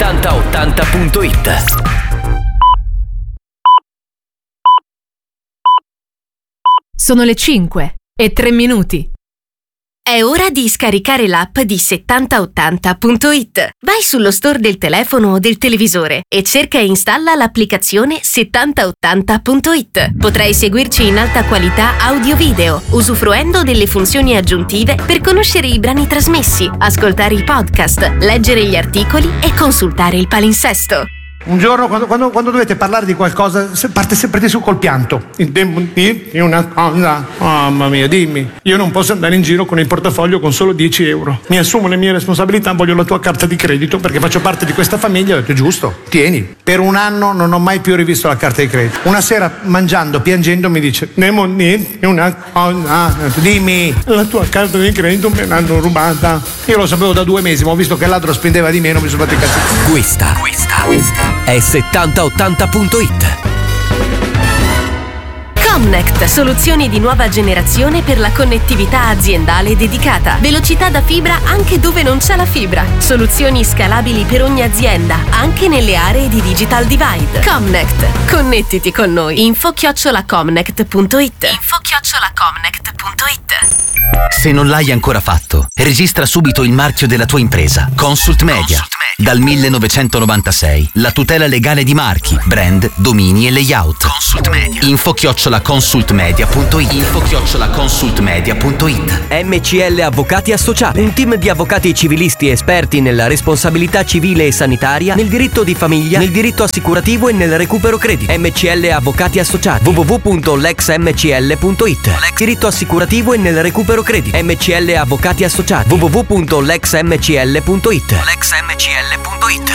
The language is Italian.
7080.it. Sono le 5:03. È ora di scaricare l'app di 7080.it. Vai sullo store del telefono o del televisore e cerca e installa l'applicazione 7080.it. Potrai seguirci in alta qualità audio-video, usufruendo delle funzioni aggiuntive per conoscere i brani trasmessi, ascoltare i podcast, leggere gli articoli e consultare il palinsesto. Un giorno quando dovete parlare di qualcosa parte sempre su col pianto. Devo dirti una cosa, mamma mia, dimmi. Io non posso andare in giro con il portafoglio con solo 10 euro. Mi assumo le mie responsabilità, voglio la tua carta di credito perché faccio parte di questa famiglia. Ho detto giusto, tieni. Per un anno non ho mai più rivisto la carta di credito. Una sera mangiando, piangendo mi dice: devo dirti una cosa, dimmi. La tua carta di credito me l'hanno rubata. Io lo sapevo da 2 mesi, ma ho visto che il ladro spendeva di meno, mi sono fatto i cazzi. Questa è 7080.it. Comnect, soluzioni di nuova generazione per la connettività aziendale dedicata. Velocità da fibra anche dove non c'è la fibra. Soluzioni scalabili per ogni azienda, anche nelle aree di digital divide. Comnect, connettiti con noi. info@comnect.it. Se non l'hai ancora fatto, registra subito il marchio della tua impresa. Consult Media. Dal 1996, la tutela legale di marchi, brand, domini e layout. Consult Media. info@consultmedia.it. MCL Avvocati Associati, un team di avvocati civilisti esperti nella responsabilità civile e sanitaria, nel diritto di famiglia, nel diritto assicurativo e nel recupero credito. MCL Avvocati Associati, www.lexmcl.it. Diritto assicurativo e nel recupero credito. MCL Avvocati Associati, www.lexmcl.it.